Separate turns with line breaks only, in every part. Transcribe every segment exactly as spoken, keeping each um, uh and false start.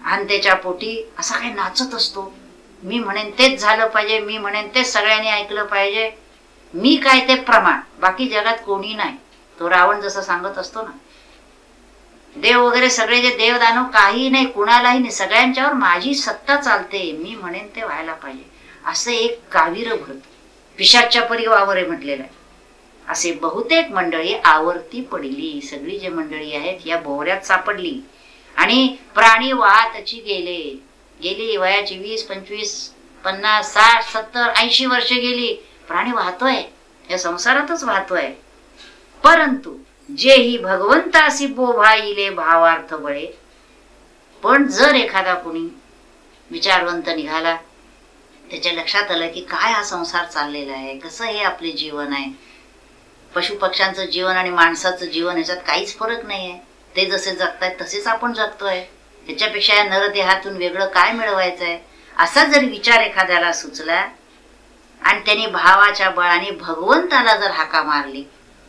आणि त्याच्या पोटी असा काही नाचत असतो. मी म्हणेन तेच झालं पाहिजे, मी म्हणेन तेच सगळ्यांनी ऐकलं पाहिजे, मी काय ते प्रमाण, बाकी जगात कोणी नाही. तो रावण जसं सांगत असतो ना, देव वगैरे सगळे जे देव दानव काही नाही, कुणालाही नाही, सगळ्यांच्यावर माझी सत्ता चालते, मी म्हणेन ते व्हायला पाहिजे, असं एक कावीर व्रत पिशाच्या परी वावरे म्हटलेलं आहे. असे बहुतेक मंडळी आवर्ती पडली. सगळी जे मंडळी आहेत या भोवऱ्यात सापडली आणि प्राणी वाहतची गेले. गेली वयाची वीस पंचवीस पन्नास साठ सत्तर ऐंशी वर्ष गेली, प्राणी वाहतोय, या संसारातच वाहतोय. परंतु जेही भगवंतासी बोभाईले भावार्थ बळे. पण जर एखादा कोणी विचारवंत निघाला, त्याच्या लक्षात आलं की काय हा संसार चाललेला आहे, कसं हे आपले जीवन आहे, पशु पक्ष्यांचं जीवन आणि माणसाचं जीवन याच्यात काहीच फरक नाही आहे, ते जसे जगतायत तसेच आपण जगतोय, त्याच्यापेक्षा या नरदेहातून वेगळं काय मिळवायचं आहे, असा जर विचार एखाद्याला सुचला आणि त्यांनी भावाच्या बळाने भगवंताला जर हाका मारली,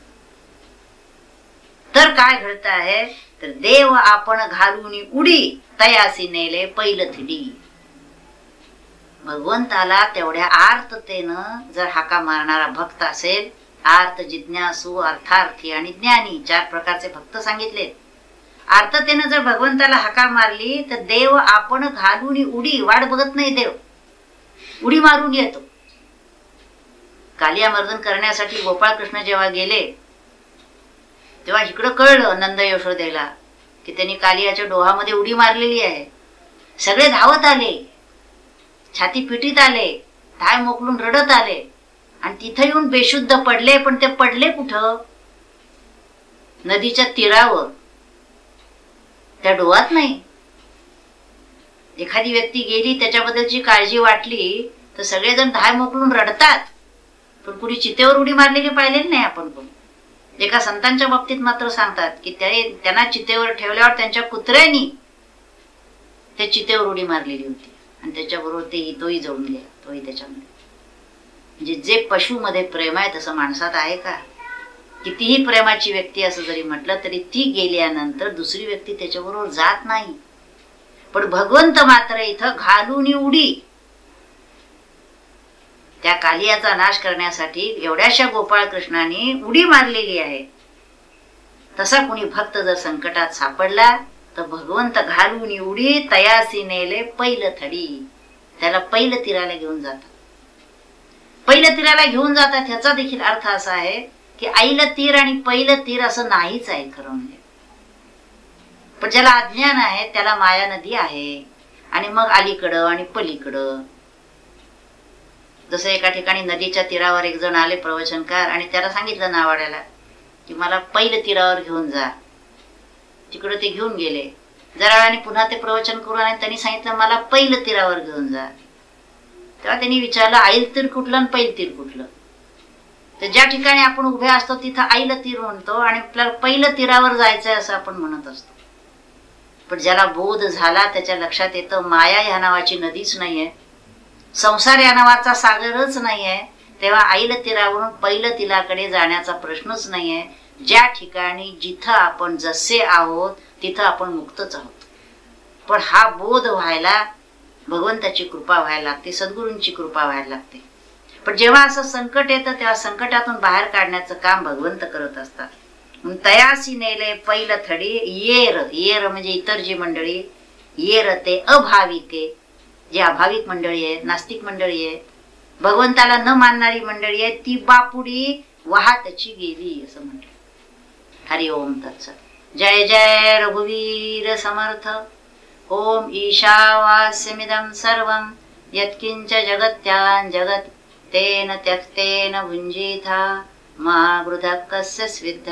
तर काय घडत आहे, तर देव आपण घालून उडी तयासी नेले पैलथिडी. भगवंताला तेवढ्या आर्ततेनं जर हाका मारणारा भक्त असेल, आर्त जिज्ञासू अर्थार्थी आणि ज्ञानी चार प्रकारचे भक्त सांगितले. आर्ततेनं जर भगवंताला हाका मारली तर देव आपण घालून उडी, वाट बघत नाही, देव उडी मारून येतो. कालिया मर्दन करण्यासाठी गोपाळ कृष्ण जेव्हा गेले तेव्हा इकडं कळलं नंद यशोदेला की त्यांनी कालियाच्या डोहामध्ये उडी मारलेली आहे. सगळे धावत आले, छाती पिटीत आले, धाय मोकलून रडत आले आणि तिथे येऊन बेशुद्ध पडले. पण ते पडले कुठं? नदीच्या तीरावर, त्या डोहात नाही. एखादी व्यक्ती गेली, त्याच्याबद्दलची काळजी वाटली तर सगळेजण धाय मोकलून रडतात, पण कुणी चितेवर उडी मारलेली पाहिलेली नाही आपण कोण. एका संतांच्या बाबतीत मात्र सांगतात की त्यांना चितेवर ठेवल्यावर त्यांच्या कुत्र्यांनी त्या चितेवर उडी मारलेली होती आणि त्याच्याबरोबर ते तोही जळून गेला, तोही त्याच्यामध्ये. म्हणजे जे पशुमध्ये प्रेम आहे तसं माणसात आहे का? कितीही प्रेमाची व्यक्ती असं जरी म्हटलं तरी ती गेल्यानंतर दुसरी व्यक्ती त्याच्याबरोबर जात नाही. पण भगवंत मात्र इथं घालून उडी, त्या कालियाचा नाश करण्यासाठी एवढ्याशा गोपाळ कृष्णाने उडी मारलेली आहे. तसा कुणी भक्त जर संकटात सापडला तर भगवंत घालून उडी तयासी नेले पैल थडी, त्याला पैल तीराला घेऊन जातात. पैल तीराला घेऊन जातात ह्याचा देखील अर्थ असा आहे की आईला तीर आणि पैल तीर असं नाहीच आहे खरं म्हणजे. पण ज्याला अज्ञान आहे त्याला माया नदी आहे आणि मग अलीकडं आणि पलीकडं. जसं एका ठिकाणी नदीच्या तीरावर एक जण आले प्रवचनकार आणि त्याला सांगितलं नावाड्याला की मला पैल तीरावर घेऊन जा. तिकडे ते घेऊन गेले. जरा वेळाने पुन्हा ते प्रवचन करून आणि त्यांनी सांगितलं मला पैल तीरावर घेऊन जा. तेव्हा त्यांनी विचारलं आईल तीर कुठलं आणि पैल तीर कुठलं? तर ज्या ठिकाणी आपण उभे असतो तिथं आईल तीर म्हणतो आणि आपल्याला पैल तीरावर जायचंय असं आपण म्हणत असतो. पण ज्याला बोध झाला त्याच्या लक्षात येतं माया ह्या नावाची नदीच नाहीये, संसार या नावाचा सागरच नाहीये, तेव्हा आईल तीरावरून पैल तीराकडे जाण्याचा प्रश्नच नाहीये. ज्या ठिकाणी जिथं आपण जसे आहोत तिथं आपण मुक्तच आहोत. पण हा बोध व्हायला भगवंताची कृपा व्हायला लागते, सद्गुरूंची कृपा व्हायला लागते. पण जेव्हा असं संकट येतं तेव्हा संकटातून बाहेर काढण्याचं काम भगवंत करत असतात. तयासी नेले पैल थडी येर, येर म्हणजे इतर जी मंडळी, येर ते अभाविके, जी अभाविक मंडळी आहेत, नास्तिक मंडळी आहे, भगवंताला न मानणारी मंडळी आहे, ती बापुडी वाहतची गेली असं म्हणतात. हरि ओम तत्सत. जय जय रघुवीर समर्थ. ओम ईशावास्यमिदं सर्वं यत्किंच जगत्यां जगत् तेन त्यक्तेन भुञ्जीथा मा गृधः कस्य स्विद्ध